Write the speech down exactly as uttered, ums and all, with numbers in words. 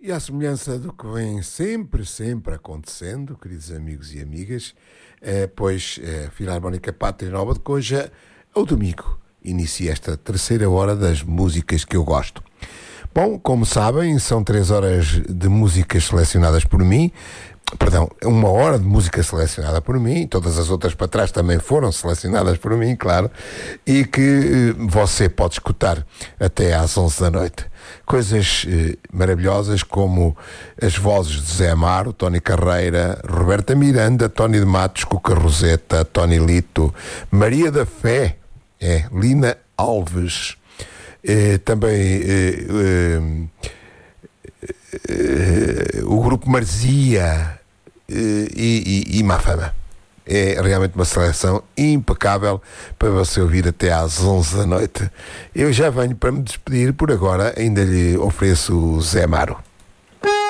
E à semelhança do que vem sempre, sempre acontecendo, queridos amigos e amigas, eh, pois a Filarmónica Pátria Nova de Coja, ao domingo, inicia esta terceira hora das músicas que eu gosto. Bom, como sabem, são três horas de músicas selecionadas por mim, perdão, uma hora de música selecionada por mim, todas as outras para trás também foram selecionadas por mim, claro, e que você pode escutar até às onze da noite. Coisas eh, maravilhosas como as vozes de Zé Amaro, Tony Carreira, Roberta Miranda, Tony de Matos, Cuca Roseta, Tony Lito, Maria da Fé, é, Lina Alves, eh, também eh, eh, eh, o grupo Marzia eh, e, e, e Má Fama. É realmente uma seleção impecável para você ouvir até às onze da noite. Eu já venho para me despedir, por agora ainda lhe ofereço o Zé Amaro.